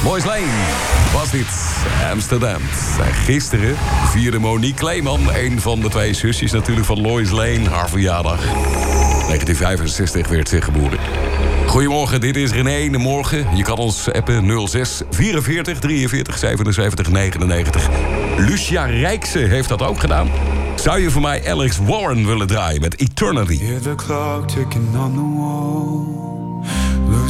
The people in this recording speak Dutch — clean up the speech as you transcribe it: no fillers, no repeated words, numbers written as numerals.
Lois Lane was dit, Amsterdam. En gisteren vierde Monique Kleeman, een van de twee zusjes natuurlijk van Lois Lane, haar verjaardag. 1965 werd ze geboren. Goedemorgen, dit is René. De morgen. Je kan ons appen 06 44 43 77 99. Lucia Rijkse heeft dat ook gedaan. Zou je voor mij Alex Warren willen draaien met Eternity? Hear the clock ticking on the wall.